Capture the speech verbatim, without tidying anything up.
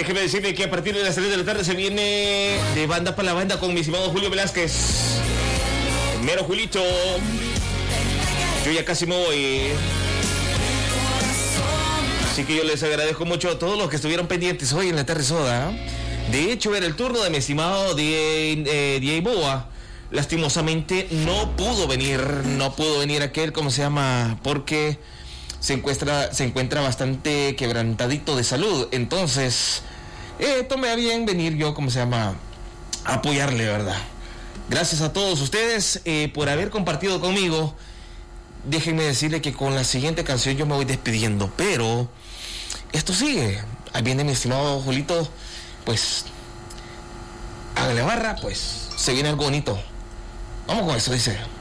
déjeme decirle que a partir de las tres de la tarde se viene de banda para la banda con mi estimado Julio Velázquez. El mero Julito. Yo ya casi me voy. Así que yo les agradezco mucho a todos los que estuvieron pendientes hoy en la tarde soda. De hecho, era el turno de mi estimado D J Boa. Lastimosamente no pudo venir, no pudo venir aquel, ¿cómo se llama? Porque se encuentra, se encuentra bastante quebrantadito de salud. Entonces, eh, tomé a bien venir yo, ¿cómo se llama? A apoyarle, ¿verdad? Gracias a todos ustedes eh, por haber compartido conmigo. Déjenme decirle que con la siguiente canción yo me voy despidiendo, pero esto sigue. Ahí viene mi estimado Julito, pues, hágale barra, pues, se viene algo bonito. Vamos con eso, dice.